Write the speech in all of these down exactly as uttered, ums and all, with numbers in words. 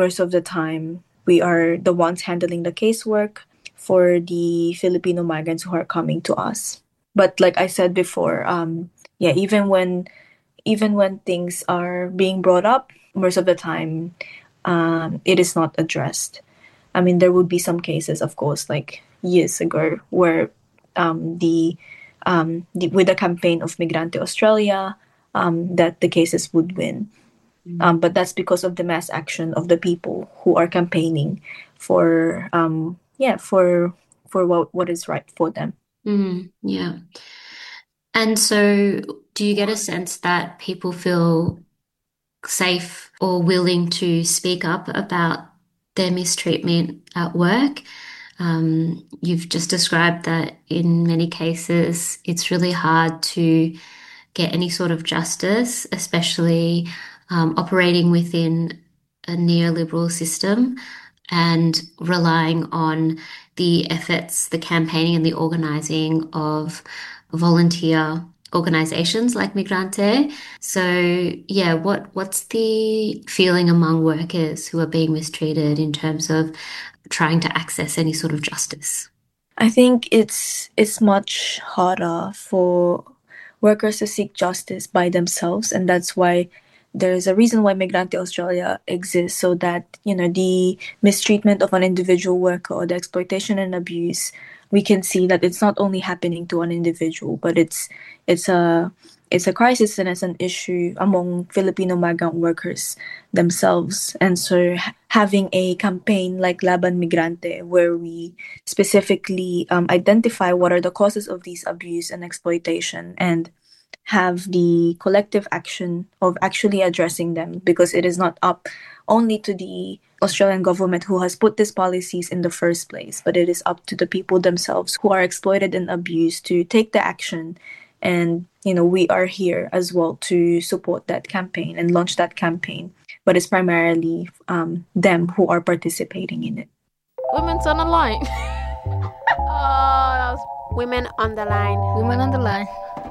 most of the time, we are the ones handling the casework for the Filipino migrants who are coming to us. But like I said before, um, yeah, even when even when things are being brought up, most of the time, um, it is not addressed. I mean, there would be some cases, of course, like years ago, where um, the, um, the with the campaign of Migrante Australia, um, that the cases would win. Um, but that's because of the mass action of the people who are campaigning for, um, yeah, for for what what is right for them. Mm, yeah. And so, do you get a sense that people feel safe or willing to speak up about their mistreatment at work? Um, you've just described that in many cases, it's really hard to get any sort of justice, especially um, operating within a neoliberal system and relying on the efforts, the campaigning, and the organizing of volunteer organizations like Migrante. So, yeah, what what's the feeling among workers who are being mistreated in terms of trying to access any sort of justice? I think it's it's much harder for workers to seek justice by themselves, and that's why there's a reason why Migrante Australia exists, so that you know the mistreatment of an individual worker or the exploitation and abuse, we can see that it's not only happening to an individual, but it's it's a it's a crisis and it's an issue among Filipino migrant workers themselves. And so having a campaign like Laban Migrante, where we specifically um, identify what are the causes of these abuse and exploitation and have the collective action of actually addressing them, because it is not up only to the Australian government who has put these policies in the first place, but it is up to the people themselves who are exploited and abused to take the action. And, you know, we are here as well to support that campaign and launch that campaign. But it's primarily um, them who are participating in it. Women's on the line. Oh, that was Women on the line. women on the line.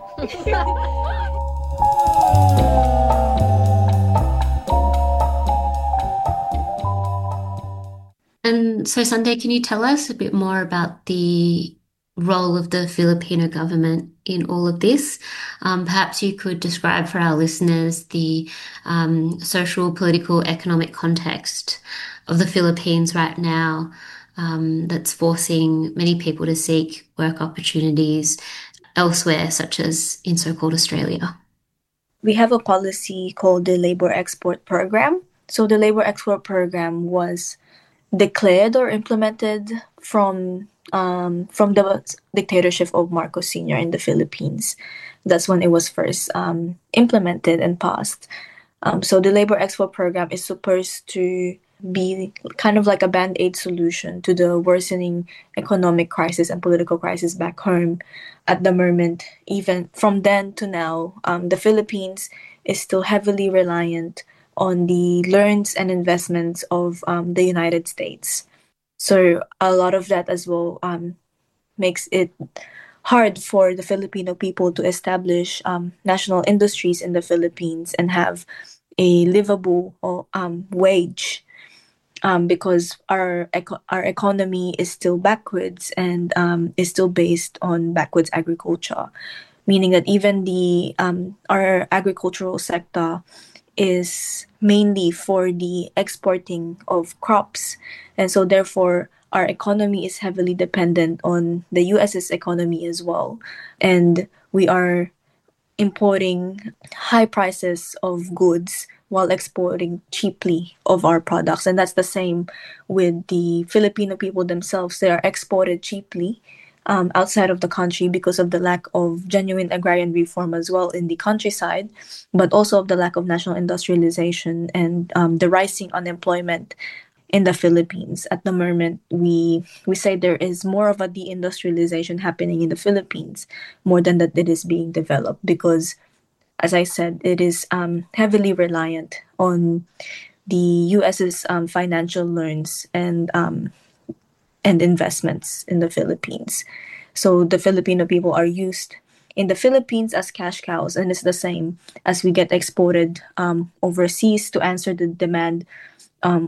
And so, Sunday, can you tell us a bit more about the role of the Filipino government in all of this? Um, perhaps you could describe for our listeners the um, social, political, economic context of the Philippines right now, um, that's forcing many people to seek work opportunities elsewhere, such as in so-called Australia. We have a policy called the Labor Export Program. So the Labor Export Program was declared or implemented from um, from the dictatorship of Marcos Senior in the Philippines. That's when it was first um, implemented and passed. Um, so the Labor Export Program is supposed to be kind of like a band-aid solution to the worsening economic crisis and political crisis back home. At the moment, even from then to now, um, the Philippines is still heavily reliant on the loans and investments of um, the United States. So a lot of that as well um, makes it hard for the Filipino people to establish um, national industries in the Philippines and have a livable or, um, wage, um, because our eco- our economy is still backwards and um, is still based on backwards agriculture, meaning that even the um, our agricultural sector is mainly for the exporting of crops. And so therefore our economy is heavily dependent on the US's economy as well. And we are importing high prices of goods while exporting cheaply of our products. And that's the same with the Filipino people themselves. They are exported cheaply um, outside of the country because of the lack of genuine agrarian reform as well in the countryside, but also of the lack of national industrialization and um, the rising unemployment in the Philippines. At the moment, we we say there is more of a deindustrialization happening in the Philippines more than that it is being developed, because, as I said, it is um, heavily reliant on the US's um, financial loans and um, and investments in the Philippines. So the Filipino people are used in the Philippines as cash cows, and it's the same as we get exported um, overseas to answer the demand um,